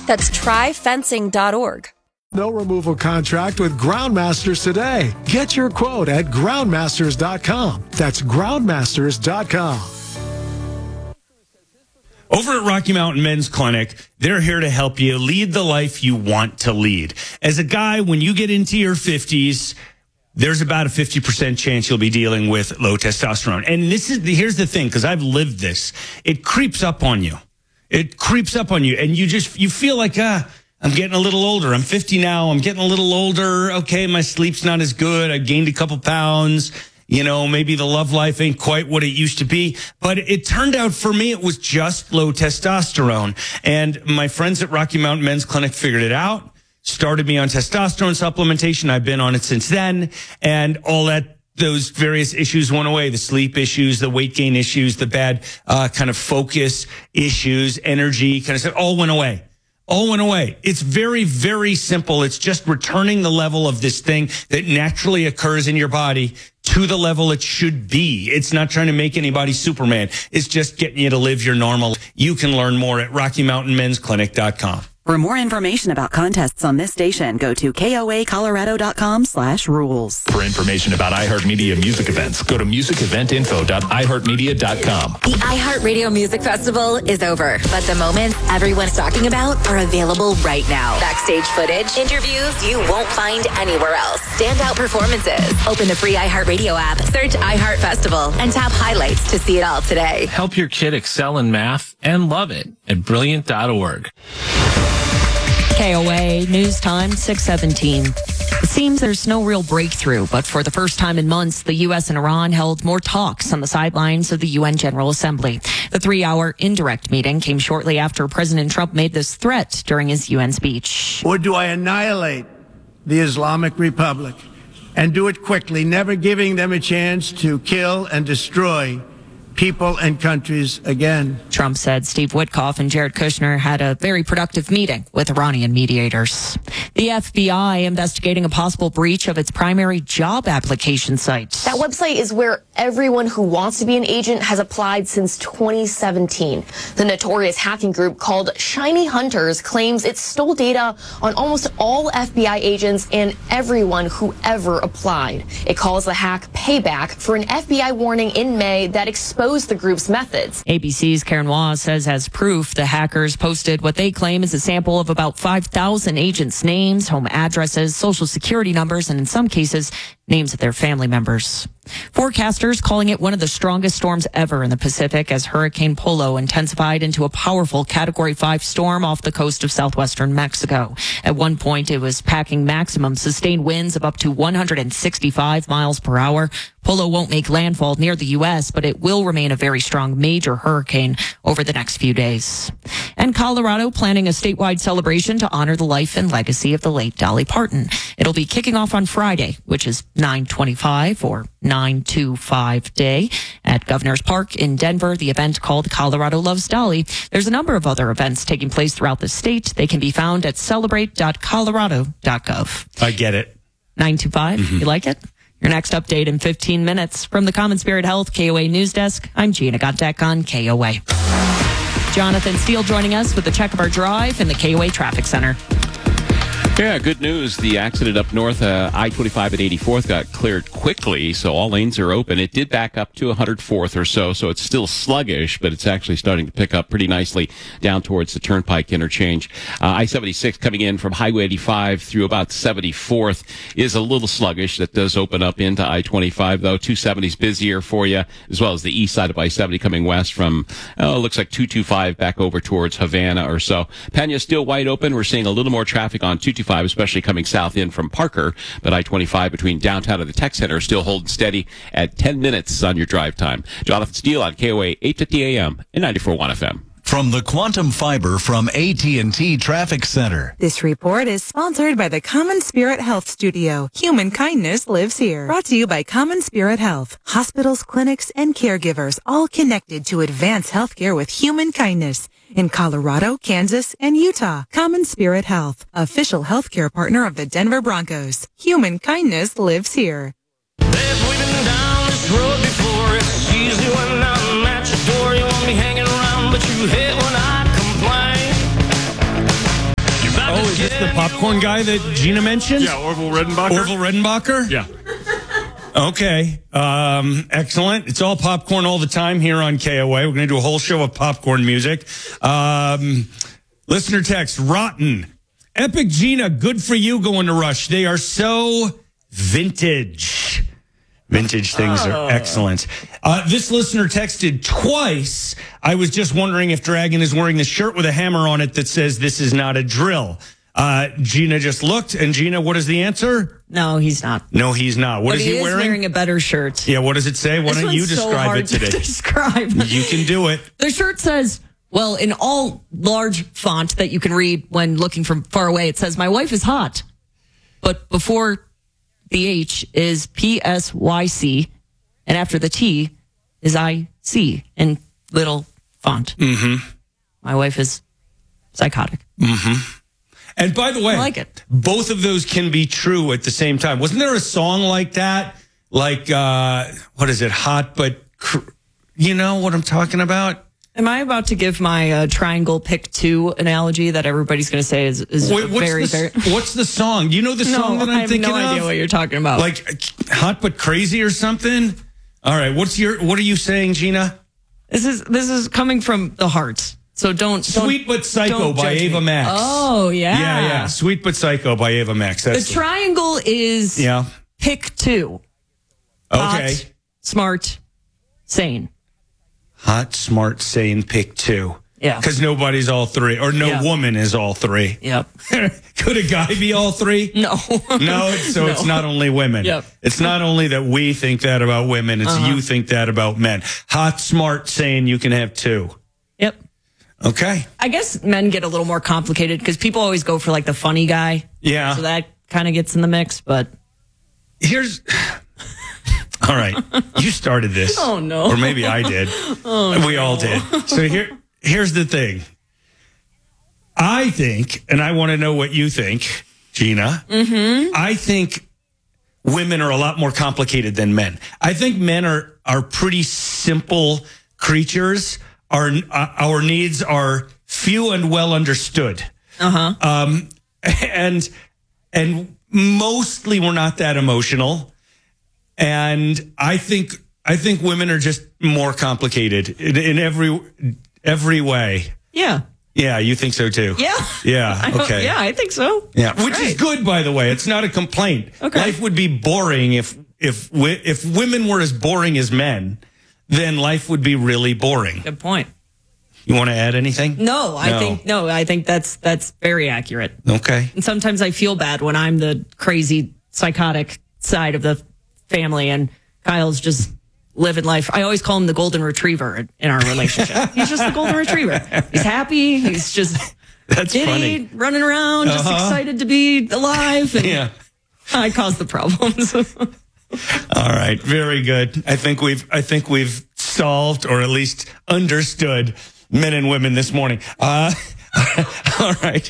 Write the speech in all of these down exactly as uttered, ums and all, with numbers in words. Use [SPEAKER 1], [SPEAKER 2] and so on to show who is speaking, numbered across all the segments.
[SPEAKER 1] That's try fencing dot org.
[SPEAKER 2] No removal contract with Groundmasters today. Get your quote at groundmasters dot com. That's groundmasters dot com.
[SPEAKER 3] Over at Rocky Mountain Men's Clinic, they're here to help you lead the life you want to lead. As a guy, when you get into your fifties, there's about a fifty percent chance you'll be dealing with low testosterone. And this is the, here's the thing, because I've lived this. It creeps up on you. It creeps up on you, and you just you feel like, ah, I'm getting a little older. I'm fifty now. I'm getting a little older. Okay, my sleep's not as good. I gained a couple pounds. You know, maybe the love life ain't quite what it used to be. But it turned out for me, it was just low testosterone. And my friends at Rocky Mountain Men's Clinic figured it out, started me on testosterone supplementation. I've been on it since then. And all that, those various issues went away. The sleep issues, the weight gain issues, the bad uh, kind of focus issues, energy kind of stuff, all went away. All went away. It's very, very simple. It's just returning the level of this thing that naturally occurs in your body to the level it should be. It's not trying to make anybody Superman. It's just getting you to live your normal. You can learn more at rocky mountain men's clinic dot com.
[SPEAKER 4] For more information about contests on this station, go to K O A Colorado dot com slash rules.
[SPEAKER 5] For information about iHeartMedia music events, go to music event info dot i heart media dot com.
[SPEAKER 6] The iHeartRadio Music Festival is over, but the moments everyone's talking about are available right now. Backstage footage, interviews you won't find anywhere else, standout performances. Open the free iHeartRadio app, search iHeart Festival, and tap highlights to see it all today.
[SPEAKER 7] Help your kid excel in math and love it at brilliant dot org.
[SPEAKER 8] K O A News Time, six seventeen. It seems there's no real breakthrough, but for the first time in months, the U S and Iran held more talks on the sidelines of the U N General Assembly. The three-hour indirect meeting came shortly after President Trump made this threat during his U N speech.
[SPEAKER 9] Or do I annihilate the Islamic Republic and do it quickly, never giving them a chance to kill and destroy people and countries again?
[SPEAKER 8] Trump said Steve Witkoff and Jared Kushner had a very productive meeting with Iranian mediators. The F B I investigating a possible breach of its primary job application site.
[SPEAKER 10] That website is where everyone who wants to be an agent has applied since twenty seventeen. The notorious hacking group called Shiny Hunters claims it stole data on almost all F B I agents and everyone who ever applied. It calls the hack payback for an F B I warning in May that exposed the group's methods.
[SPEAKER 8] A B C's Karen Waugh says as proof, the hackers posted what they claim is a sample of about five thousand agents' names, home addresses, social security numbers, and in some cases, names of their family members. Forecasters calling it one of the strongest storms ever in the Pacific as Hurricane Polo intensified into a powerful Category five storm off the coast of southwestern Mexico. At one point, it was packing maximum sustained winds of up to one hundred sixty-five miles per hour. Polo won't make landfall near the U S, but it will remain a very strong major hurricane over the next few days. And Colorado planning a statewide celebration to honor the life and legacy of the late Dolly Parton. It'll be kicking off on Friday, which is nine twenty-five or nine twenty-five day at Governor's Park in Denver. The event called Colorado Loves Dolly. There's a number of other events taking place throughout the state. They can be found at celebrate dot colorado dot gov.
[SPEAKER 3] I get it.
[SPEAKER 8] nine two five, mm-hmm. You like it? Your next update in fifteen minutes. From the Common Spirit Health K O A News Desk, I'm Gina Godtek on K O A. Jonathan Steele joining us with a check of our drive in the K O A Traffic Center.
[SPEAKER 11] Yeah, good news. The accident up north, uh, I twenty-five at eighty-fourth got cleared quickly, so all lanes are open. It did back up to one hundred fourth or so, so it's still sluggish, but it's actually starting to pick up pretty nicely down towards the Turnpike interchange. Uh, I seventy-six coming in from Highway eighty-five through about seventy-fourth is a little sluggish. That does open up into I twenty-five, though. two seventy is busier for you, as well as the east side of I seventy coming west from, oh, it looks like two twenty-five back over towards Havana or so. Pena still wide open. We're seeing a little more traffic on two twenty-five, especially coming south in from Parker, but I twenty-five between downtown and the Tech Center still holding steady at ten minutes on your drive time. Jonathan Steele on K O A eight fifty A M and ninety-four point one F M.
[SPEAKER 12] From the Quantum Fiber from A T and T Traffic Center.
[SPEAKER 13] This report is sponsored by the Common Spirit Health Studio. Human kindness lives here. Brought to you by Common Spirit Health. Hospitals, clinics, and caregivers all connected to advance healthcare with human kindness. In Colorado, Kansas, and Utah. Common Spirit Health, official healthcare partner of the Denver Broncos. Human kindness lives here.
[SPEAKER 14] We've been down this road before. It's easy when I'm at your door. You want me hanging around, but you hate when I complain.
[SPEAKER 3] Oh, is this the popcorn guy that Gina mentioned?
[SPEAKER 15] Yeah, Orville Redenbacher.
[SPEAKER 3] Orville Redenbacher?
[SPEAKER 15] Yeah.
[SPEAKER 3] Okay. Um, excellent. It's all popcorn all the time here on K O A. We're going to do a whole show of popcorn music. Um, listener text, rotten. Epic Gina, good for you going to Rush. They are so vintage. Vintage things
[SPEAKER 16] Oh.
[SPEAKER 3] are excellent. Uh, this listener texted twice. I was just wondering if Dragon is wearing the shirt with a hammer on it that says this is not a drill. Uh, Gina just looked, and Gina, what is the answer?
[SPEAKER 8] No, he's not.
[SPEAKER 3] No, he's not. What
[SPEAKER 8] but
[SPEAKER 3] is
[SPEAKER 8] he,
[SPEAKER 3] he
[SPEAKER 8] is
[SPEAKER 3] wearing?
[SPEAKER 8] wearing a better shirt.
[SPEAKER 3] Yeah, what does it say? Why
[SPEAKER 8] This
[SPEAKER 3] don't you
[SPEAKER 8] one's so
[SPEAKER 3] describe
[SPEAKER 8] hard
[SPEAKER 3] it today?
[SPEAKER 8] to describe.
[SPEAKER 3] You can do it.
[SPEAKER 8] The shirt says, well, in all large font that you can read when looking from far away, it says, "My wife is hot." But before the H is P S Y C, and after the T is I C in little font.
[SPEAKER 3] Mm-hmm.
[SPEAKER 8] My wife is psychotic.
[SPEAKER 3] Mm-hmm. And by the way,
[SPEAKER 8] I like it.
[SPEAKER 3] Both of those can be true at the same time. Wasn't there a song like that? Like, uh, what is it? Hot, but cr- you know what I'm talking about?
[SPEAKER 8] Am I about to give my uh, triangle pick two analogy that everybody's going to say is, is
[SPEAKER 3] Wait, what's
[SPEAKER 8] very,
[SPEAKER 3] the,
[SPEAKER 8] very...
[SPEAKER 3] What's the song? Do you know the song
[SPEAKER 8] No,
[SPEAKER 3] that I'm
[SPEAKER 8] I have
[SPEAKER 3] thinking
[SPEAKER 8] no
[SPEAKER 3] of?
[SPEAKER 8] idea what you're talking about.
[SPEAKER 3] Like Hot but Crazy or something? All right, what's your what are you saying, Gina?
[SPEAKER 8] This is this is coming from the heart. So don't, don't
[SPEAKER 3] Sweet but Psycho
[SPEAKER 8] don't
[SPEAKER 3] by
[SPEAKER 8] judge
[SPEAKER 3] Ava
[SPEAKER 8] me.
[SPEAKER 3] Max.
[SPEAKER 8] Oh, yeah.
[SPEAKER 3] Yeah, yeah. Sweet but Psycho by Ava Max.
[SPEAKER 8] The
[SPEAKER 3] That's
[SPEAKER 8] triangle is
[SPEAKER 3] Yeah.
[SPEAKER 8] pick two.
[SPEAKER 3] Okay.
[SPEAKER 8] Hot, smart, sane.
[SPEAKER 3] Hot, smart, sane, pick two.
[SPEAKER 8] Yeah.
[SPEAKER 3] Because nobody's all three, or no
[SPEAKER 8] Yeah.
[SPEAKER 3] woman is all three.
[SPEAKER 8] Yep.
[SPEAKER 3] Could a guy be all three?
[SPEAKER 8] No.
[SPEAKER 3] No, so
[SPEAKER 8] No.
[SPEAKER 3] it's not only women.
[SPEAKER 8] Yep.
[SPEAKER 3] It's not only that we think that about women, it's
[SPEAKER 8] Uh-huh.
[SPEAKER 3] you think that about men. Hot, smart, sane, you can have two.
[SPEAKER 8] Yep.
[SPEAKER 3] Okay.
[SPEAKER 8] I guess men get a little more complicated because people always go for like the funny guy.
[SPEAKER 3] Yeah.
[SPEAKER 8] So that kind of gets in the mix, but.
[SPEAKER 3] Here's. All right. You started this.
[SPEAKER 8] Oh, no.
[SPEAKER 3] Or maybe I did.
[SPEAKER 8] Oh,
[SPEAKER 3] we
[SPEAKER 8] no.
[SPEAKER 3] all did. So here, here's the thing. I think, and I want to know what you think, Gina.
[SPEAKER 8] Mm-hmm.
[SPEAKER 3] I think women are a lot more complicated than men. I think men are are pretty simple creatures. Our uh, our needs are few and well understood.
[SPEAKER 8] Uh-huh.
[SPEAKER 3] Um, and and mostly we're not that emotional. And I think I think women are just more complicated in, in every every way.
[SPEAKER 8] Yeah.
[SPEAKER 3] Yeah, you think so too.
[SPEAKER 8] Yeah.
[SPEAKER 3] Yeah.
[SPEAKER 8] I hope-
[SPEAKER 3] Okay.
[SPEAKER 8] yeah, I think so.
[SPEAKER 3] Yeah, which
[SPEAKER 8] Right.
[SPEAKER 3] is good, by the way. It's not a complaint.
[SPEAKER 8] Okay.
[SPEAKER 3] Life would be boring if if wi- if women were as boring as men, then life would be really boring.
[SPEAKER 8] Good point.
[SPEAKER 3] You want to add anything?
[SPEAKER 8] No, I
[SPEAKER 3] No.
[SPEAKER 8] think no, I think that's that's very accurate.
[SPEAKER 3] Okay.
[SPEAKER 8] And sometimes I feel bad when I'm the crazy psychotic side of the family and Kyle's just living life. I always call him the golden retriever in our relationship. He's just the golden retriever. He's happy. He's just
[SPEAKER 3] That's
[SPEAKER 8] giddy,
[SPEAKER 3] funny.
[SPEAKER 8] running around, just
[SPEAKER 3] Uh-huh.
[SPEAKER 8] excited to be alive. And
[SPEAKER 3] Yeah.
[SPEAKER 8] I cause the problems.
[SPEAKER 3] All right. Very good. I think we've I think we've solved or at least understood men and women this morning. Uh, all right.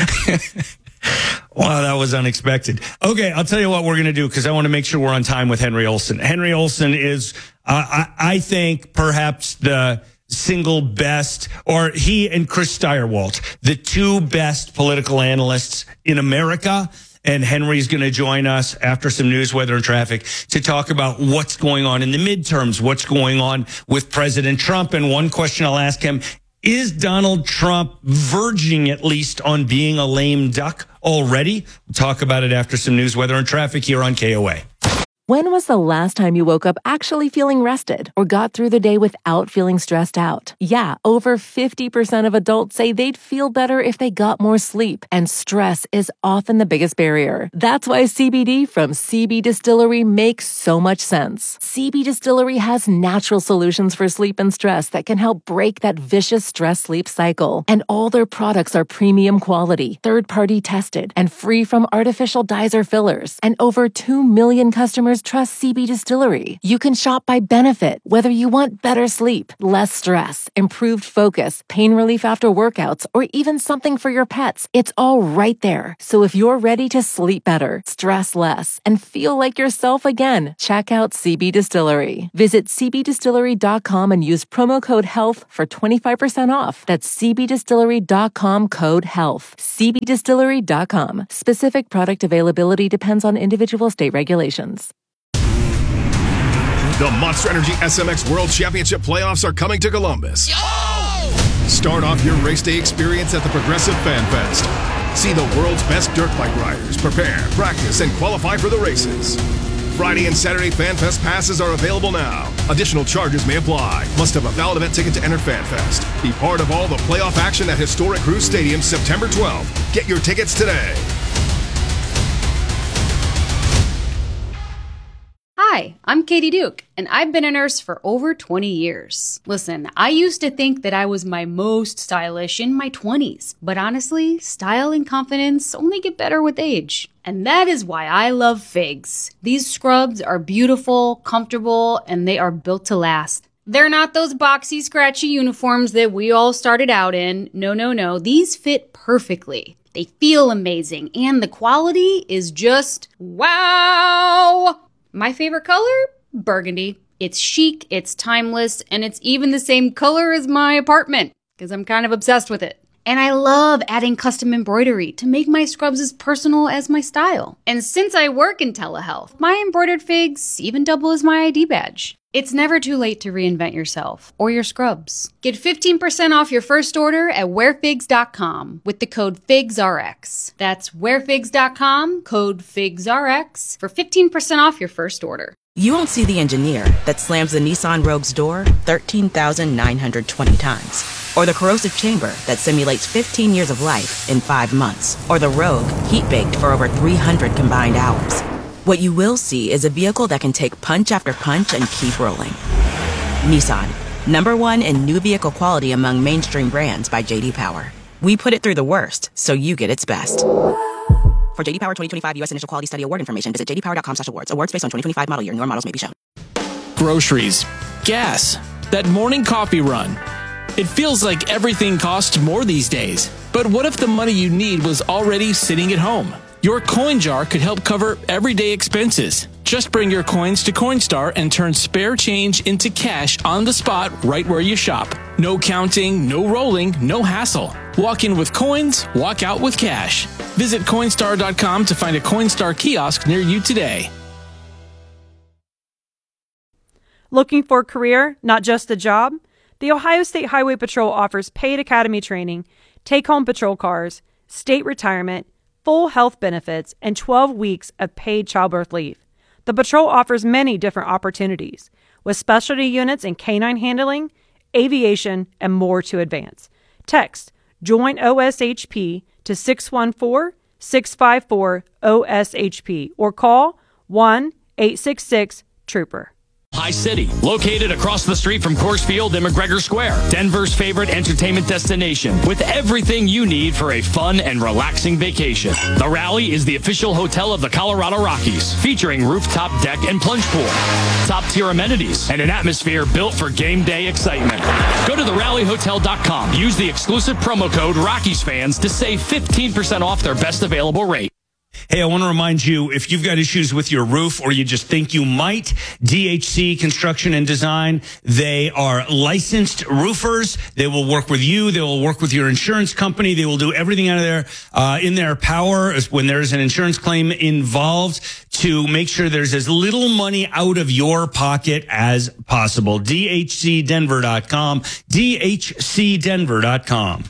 [SPEAKER 3] Wow, that was unexpected. Okay, I'll tell you what we're going to do because I want to make sure we're on time with Henry Olsen. Henry Olsen is, uh, I, I think, perhaps the single best, or he and Chris Steyerwalt, the two best political analysts in America. And Henry's going to join us after some news, weather, and traffic to talk about what's going on in the midterms, what's going on with President Trump. And one question I'll ask him, is Donald Trump verging at least on being a lame duck already? We'll talk about it after some news, weather, and traffic here on K O A.
[SPEAKER 17] When was the last time you woke up actually feeling rested or got through the day without feeling stressed out? Yeah, over fifty percent of adults say they'd feel better if they got more sleep, and stress is often the biggest barrier. That's why C B D from C B Distillery makes so much sense. C B Distillery has natural solutions for sleep and stress that can help break that vicious stress-sleep cycle. And all their products are premium quality, third-party tested, and free from artificial dyes or fillers. And over two million customers customers trust C B Distillery. You can shop by benefit, whether you want better sleep, less stress, improved focus, pain relief after workouts, or even something for your pets. It's all right there. So if you're ready to sleep better, stress less, and feel like yourself again, check out C B Distillery. Visit c b distillery dot com and use promo code HEALTH for twenty-five percent off. That's c b distillery dot com code HEALTH. c b distillery dot com. Specific product availability depends on individual state regulations.
[SPEAKER 15] The Monster Energy S M X World Championship playoffs are coming to Columbus. Yo! Start off your race day experience at the Progressive Fan Fest. See the world's best dirt bike riders prepare, practice, and qualify for the races. Friday and Saturday Fan Fest passes are available now. Additional charges may apply. Must have a valid event ticket to enter Fan Fest. Be part of all the playoff action at Historic Cruise Stadium September twelfth. Get your tickets today.
[SPEAKER 16] Hi, I'm Katie Duke, and I've been a nurse for over twenty years. Listen, I used to think that I was my most stylish in my twenties, but honestly, style and confidence only get better with age. And that is why I love Figs. These scrubs are beautiful, comfortable, and they are built to last. They're not those boxy, scratchy uniforms that we all started out in. No, no, no. These fit perfectly. They feel amazing, and the quality is just wow! My favorite color? Burgundy. It's chic, it's timeless, and it's even the same color as my apartment, because I'm kind of obsessed with it. And I love adding custom embroidery to make my scrubs as personal as my style. And since I work in telehealth, my embroidered figs even double as my I D badge. It's never too late to reinvent yourself or your scrubs. Get fifteen percent off your first order at wear figs dot com with the code FIGSRX. That's wear figs dot com, code FIGSRX for fifteen percent off your first order.
[SPEAKER 18] You won't see the engineer that slams the Nissan Rogue's door thirteen thousand nine hundred twenty times. Or the corrosive chamber that simulates fifteen years of life in five months. Or the Rogue heat-baked for over three hundred combined hours. What you will see is a vehicle that can take punch after punch and keep rolling. Nissan, number one in new vehicle quality among mainstream brands by J D Power. We put it through the worst, so you get its best. For J D Power twenty twenty-five U S Initial Quality Study Award information, visit j d power dot com slash awards. Awards based on twenty twenty-five model year. Newer models may be shown.
[SPEAKER 7] Groceries, gas, that morning coffee run. It feels like everything costs more these days. But what if the money you need was already sitting at home? Your coin jar could help cover everyday expenses. Just bring your coins to Coinstar and turn spare change into cash on the spot right where you shop. No counting, no rolling, no hassle. Walk in with coins, walk out with cash. Visit Coinstar dot com to find a Coinstar kiosk near you today.
[SPEAKER 19] Looking for a career, not just a job? The Ohio State Highway Patrol offers paid academy training, take-home patrol cars, state retirement, full health benefits, and twelve weeks of paid childbirth leave. The patrol offers many different opportunities, with specialty units in canine handling, aviation, and more to advance. Text Join O S H P to six one four, six five four, O S H P or call one eight six six Trooper.
[SPEAKER 20] High City, located across the street from Coors Field and McGregor Square, Denver's favorite entertainment destination, with everything you need for a fun and relaxing vacation. The Rally is the official hotel of the Colorado Rockies, featuring rooftop deck and plunge pool, top-tier amenities, and an atmosphere built for game day excitement. Go to the rally hotel dot com. Use the exclusive promo code Rockies fans to save fifteen percent off their best available rate.
[SPEAKER 3] Hey, I want to remind you, if you've got issues with your roof or you just think you might, D H C Construction and Design, they are licensed roofers. They will work with you. They will work with your insurance company. They will do everything out of their, uh, in their power when there's an insurance claim involved to make sure there's as little money out of your pocket as possible. D H C Denver dot com, D H C Denver dot com.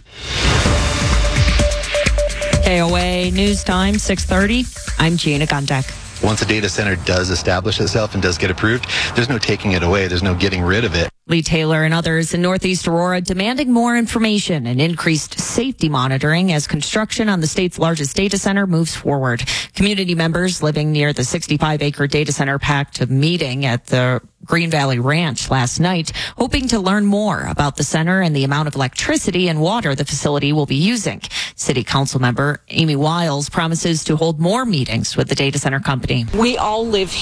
[SPEAKER 8] K O A News Time, six thirty. I'm Gina Gondek.
[SPEAKER 21] Once a data center does establish itself and does get approved, there's no taking it away. There's no getting rid of it.
[SPEAKER 8] Lee Taylor and others in Northeast Aurora demanding more information and increased safety monitoring as construction on the state's largest data center moves forward. Community members living near the sixty-five acre data center packed a meeting at the Green Valley Ranch last night, hoping to learn more about the center and the amount of electricity and water the facility will be using. City Council member Amy Wiles promises to hold more meetings with the data center company.
[SPEAKER 22] We all live here.